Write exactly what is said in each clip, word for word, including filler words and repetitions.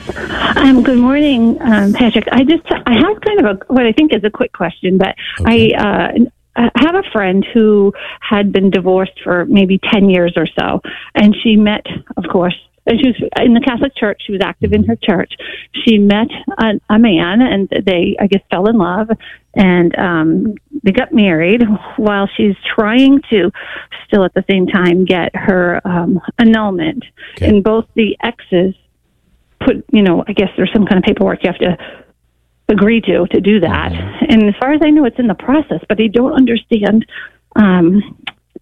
Um, good morning, um, Patrick. I just I have kind of a what I think is a quick question, but Okay. I uh, I have a friend who had been divorced for maybe ten years or so, and she met, of course, and she was in the Catholic Church. She was active in her church. She met a, a man, and they, I guess, fell in love, and um, they got married while she's trying to still at the same time get her um, annulment. Okay. And both the exes put, you know, I guess there's some kind of paperwork you have to agree to to do that. Mm-hmm. And as far as I know, it's in the process, but I don't understand um,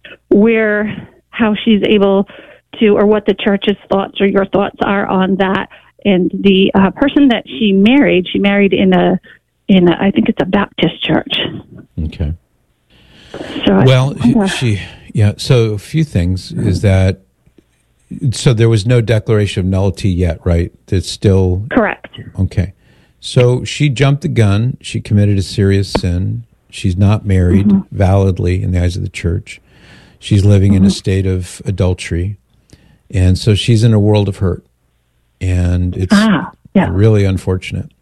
where, how she's able to, or what the church's thoughts or your thoughts are on that. And the uh, person that she married, she married in a, in a, I think it's a Baptist church. Okay. So I- Well, uh, she, yeah, so a few things is that, so there was no declaration of nullity yet, right? It's still, correct. okay. So she jumped the gun. She committed a serious sin. She's not married Mm-hmm. validly in the eyes of the church. She's living Mm-hmm. in a state of adultery. And so she's in a world of hurt. And it's Ah, yeah. really unfortunate.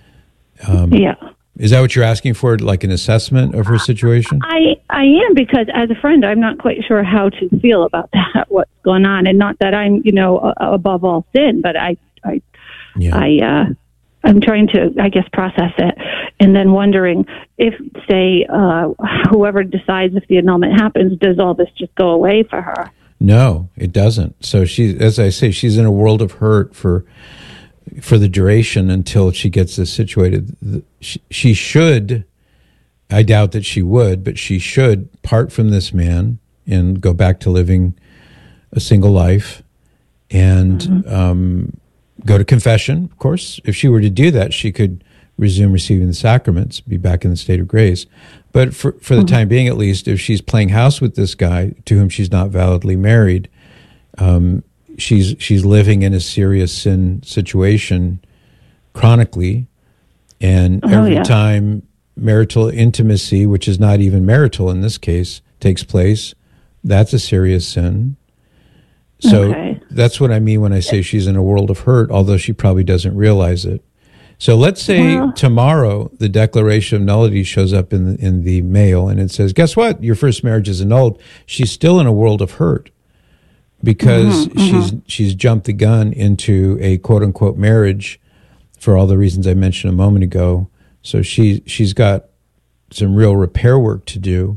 Um, Yeah. Is that what you're asking for, like an assessment of her situation? I, I am, because as a friend, I'm not quite sure how to feel about that, what's going on. And not that I'm, you know, uh, above all sin, but I, I, Yeah. I, uh, I'm trying to, I guess, process it, and then wondering if, say, uh, whoever decides if the annulment happens, does all this just go away for her? No, it doesn't. So she, as I say, she's in a world of hurt for for the duration until she gets this situated. She, she should, I doubt that she would, but she should part from this man and go back to living a single life and Mm-hmm. um, go to confession. Of course, if she were to do that, she could resume receiving the sacraments, be back in the state of grace. But for, for the Mm-hmm. time being, at least, if she's playing house with this guy to whom she's not validly married, um, she's she's living in a serious sin situation chronically. And Oh, every yeah. time marital intimacy, which is not even marital in this case, takes place, that's a serious sin. So Okay. that's what I mean when I say she's in a world of hurt, although she probably doesn't realize it. So let's say Well- tomorrow the declaration of nullity shows up in the, in the mail and it says, guess what? Your first marriage is annulled. She's still in a world of hurt because Mm-hmm, she's she's jumped the gun into a quote unquote marriage for all the reasons I mentioned a moment ago. So she she's got some real repair work to do.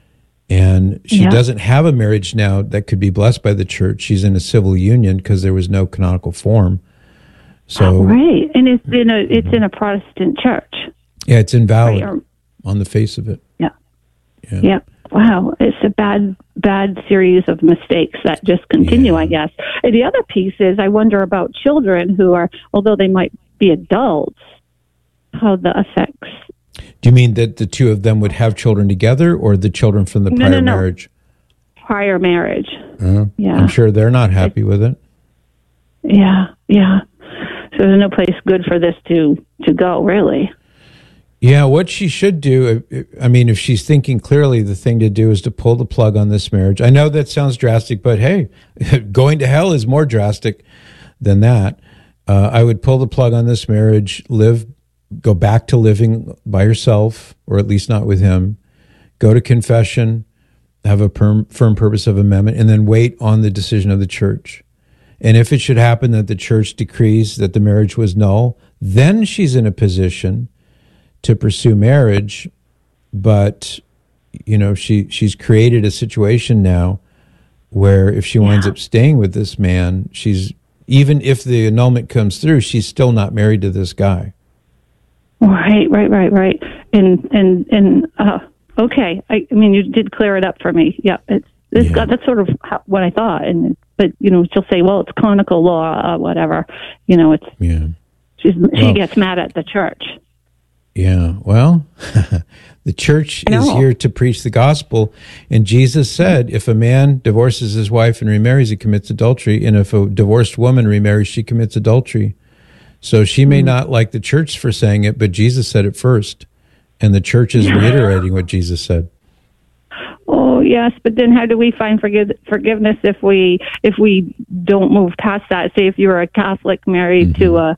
And she Yeah. doesn't have a marriage now that could be blessed by the church. She's in a civil union because there was no canonical form. So Right, and it's in a it's in a Protestant church. yeah, it's invalid Right, or- on the face of it. Yeah. Yeah. Yeah. Wow. It's a bad, bad series of mistakes that just continue, Yeah. I guess. And the other piece is I wonder about children who are, although they might be adults, how the effects. Do you mean that the two of them would have children together, or the children from the No, prior no, no. marriage? Prior marriage. Uh, Yeah. I'm sure they're not happy with it. Yeah. Yeah. So there's no place good for this to, to go, really. Yeah, what she should do, I mean, if she's thinking clearly, the thing to do is to pull the plug on this marriage. I know that sounds drastic, but hey, going to hell is more drastic than that. Uh, I would pull the plug on this marriage, live, go back to living by herself, or at least not with him, go to confession, have a firm, firm purpose of amendment, and then wait on the decision of the church. And if it should happen that the church decrees that the marriage was null, then she's in a position to pursue marriage. But, you know, she, she's created a situation now where if she winds Yeah. up staying with this man, she's, even if the annulment comes through, she's still not married to this guy. Right, right, right, right. And, and, and, uh, okay. I, I mean, you did clear it up for me. Yeah. It's, it's Yeah. got, that's sort of how, what I thought. And, but, you know, she'll say, well, it's canonical law, uh, whatever, you know, it's, Yeah. she's, she Well- gets mad at the church. Yeah, well, the church I is know. here to preach the gospel. And Jesus said, if a man divorces his wife and remarries, he commits adultery. And if a divorced woman remarries, she commits adultery. So she may not like the church for saying it, but Jesus said it first. And the church is reiterating what Jesus said. Oh yes, but then how do we find forgive, forgiveness if we if we don't move past that? Say if you were a Catholic married Mm-hmm. to a